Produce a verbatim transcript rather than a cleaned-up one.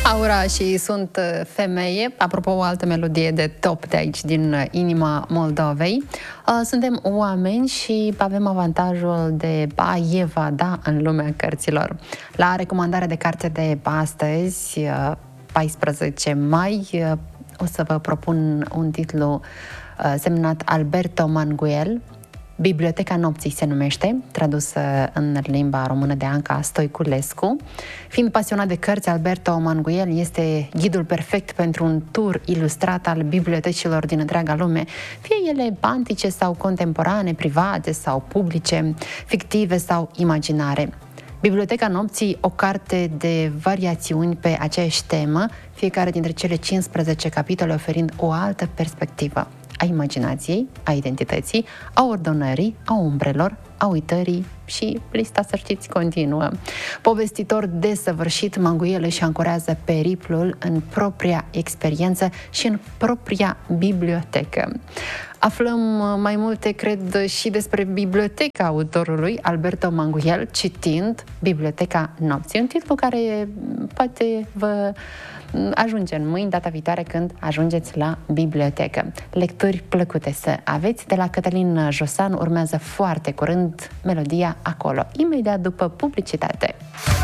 Aura și Sunt femeie, apropo o altă melodie de top de aici, din inima Moldovei. Suntem oameni și avem avantajul de a evada în lumea cărților. La recomandarea de carte de astăzi, paisprezece mai, o să vă propun un titlu semnat Alberto Manguel. Biblioteca nopții se numește, tradusă în limba română de Anca Stoiculescu. Fiind pasionat de cărți, Alberto Manguel este ghidul perfect pentru un tur ilustrat al bibliotecilor din întreaga lume, fie ele antice sau contemporane, private sau publice, fictive sau imaginare. Biblioteca nopții, o carte de variațiuni pe aceeași temă, fiecare dintre cele cincisprezece capitole oferind o altă perspectivă a imaginației, a identității, a ordonării, a umbrelor, a uitării și lista, să știți, continuă. Povestitor desăvârșit, Manguel își ancorează periplul în propria experiență și în propria bibliotecă. Aflăm mai multe, cred, și despre biblioteca autorului, Alberto Manguel, citind Biblioteca nopții, un titlu care poate vă ajunge în mâini data viitoare când ajungeți la bibliotecă. Lecturi plăcute să aveți. De la Cătălin Josan urmează foarte curând melodia Acolo, imediat după publicitate.